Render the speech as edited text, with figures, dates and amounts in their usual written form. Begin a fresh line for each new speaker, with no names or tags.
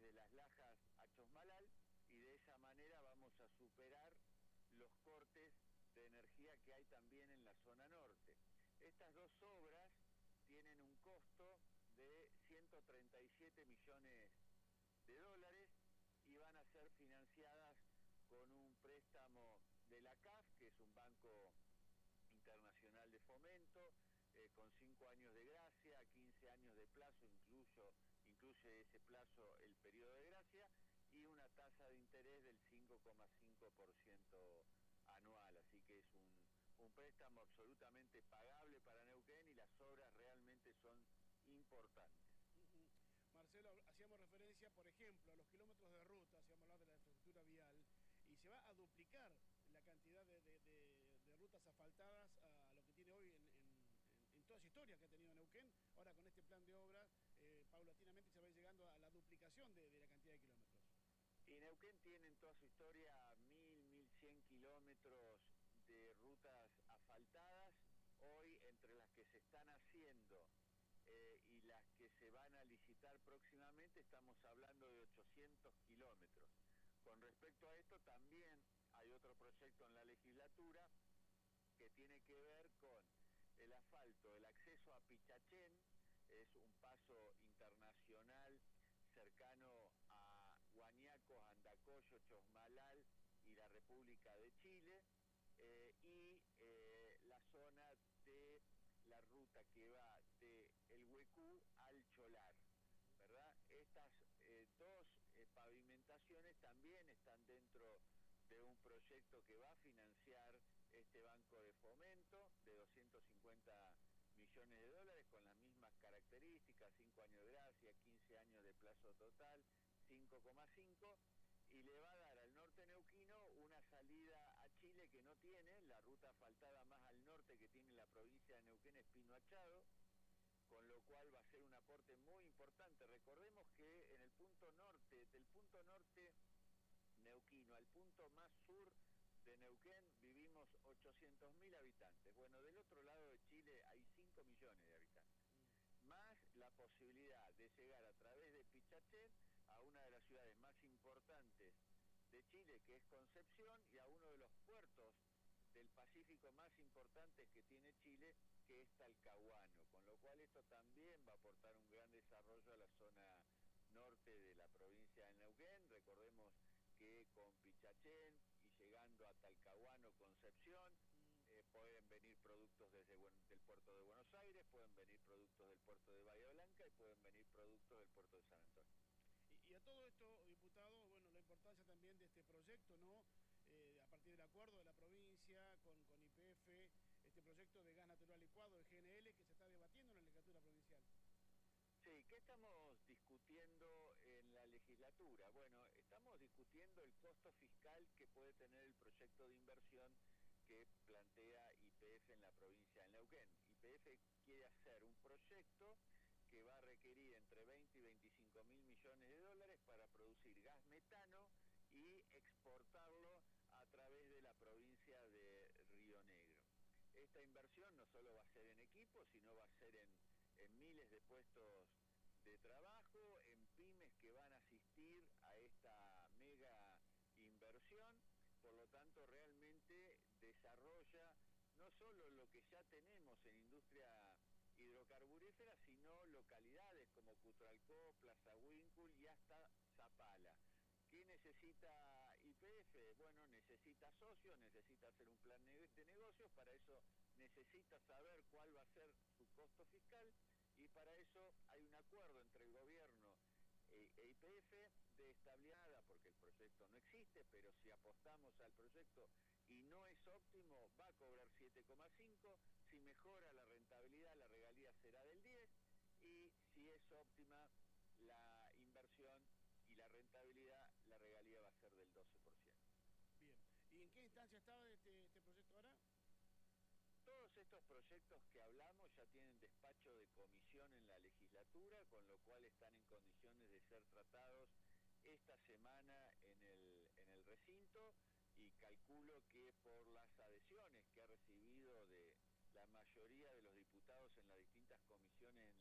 desde Las Lajas a Chosmalal, y de esa manera vamos a superar los cortes de energía que hay también en la zona norte. Estas dos obras tienen un costo de 137 millones de dólares y van a ser financiadas con un préstamo de la CAF, que es un banco internacional de fomento, con 5 años de gracia, 15 años de plazo, incluye ese plazo el periodo de gracia, y una tasa de interés del 5,5% anual, así que es un préstamo absolutamente pagable para Neuquén y las obras realmente son importantes.
Marcelo, hacíamos referencia, por ejemplo, a los kilómetros de ruta, hacíamos hablar de la infraestructura vial, y se va a duplicar la cantidad de rutas asfaltadas a lo que tiene hoy en toda su historia que ha tenido Neuquén. Ahora con este plan de obra, paulatinamente se va llegando a la duplicación de la cantidad de kilómetros.
Y Neuquén tiene en toda su historia 1.100 kilómetros de rutas asfaltadas. Hoy, entre las que se están haciendo y las que se van a licitar próximamente, estamos hablando de 800 kilómetros. Con respecto a esto, también hay otro proyecto en la legislatura que tiene que ver con el asfalto, el acceso a Pichachén, es un paso internacional cercano a Huañaco, Andacollo, Chosmalal y la República de Chile, y la zona de la ruta que va de El Huecú al Cholar, ¿verdad? Estas dos pavimentaciones también están dentro de un proyecto que va a financiar este banco de fomento de 250 millones de dólares con las mismas características, 5 años de gracia, 15 años de plazo total, 5,5, y le va a dar al norte neuquino una salida a Chile que no tiene, la ruta asfaltada más al norte que tiene la provincia de Neuquén es Pino Achado, con lo cual va a ser un aporte muy importante. Recordemos que en el punto norte, del punto norte neuquino al punto más sur de Neuquén vivimos 800.000 habitantes. Bueno, del otro lado de Chile hay 5 millones de habitantes. Más la posibilidad de llegar a través de Pichachén a una de las ciudades más importantes de Chile, que es Concepción, y a uno de los puertos del Pacífico más importantes que tiene Chile, que es Talcahuano, con lo cual esto también va a aportar un gran desarrollo a la zona norte de la provincia de Neuquén. Recordemos que con Pichachén y llegando a Talcahuano, Concepción, pueden venir productos del puerto de Buenos Aires, pueden venir productos del puerto de Bahía Blanca y pueden venir productos del puerto de San Antonio.
Y a todo esto, diputado, bueno, la importancia también de este proyecto, ¿no? A partir del acuerdo de la provincia con YPF, este proyecto de gas natural licuado, el GNL, que se está debatiendo en la legislatura provincial.
Sí, ¿qué estamos discutiendo en la legislatura? Bueno, estamos discutiendo el costo fiscal que puede tener el proyecto de inversión que plantea YPF en la provincia de Neuquén. YPF quiere hacer un proyecto que va a requerir entre 20 y 25 mil millones de dólares para producir gas metano y exportarlo a través de la provincia de Río Negro. Esta inversión no solo va a ser en equipo, sino va a ser en miles de puestos de trabajo, en pymes que van a asistir a esta mega inversión. Por lo tanto, realmente desarrolla no solo lo que ya tenemos en industria hidrocarburífera, sino localidades como Cutralcó, Plaza Huíncul y hasta Zapala. ¿Qué necesita YPF? Bueno, necesita socios, necesita hacer un plan de negocios, para eso necesita saber cuál va a ser su costo fiscal, y para eso hay un acuerdo entre el gobierno e YPF de estabilidad, porque el proyecto no existe, pero si apostamos al proyecto y no es óptimo, va a cobrar 7,5, si mejora la rentabilidad, la regalía será del 10, y si es óptima la inversión y la rentabilidad, la regalía va a ser del 12%.
Bien, ¿y en qué instancia estaba este proyecto ahora?
Todos estos proyectos que hablamos ya tienen despacho de comisión en la legislatura, con lo cual están en condiciones de ser tratados esta semana en el recinto, y calculo que por las adhesiones que ha recibido de la mayoría de los diputados en las distintas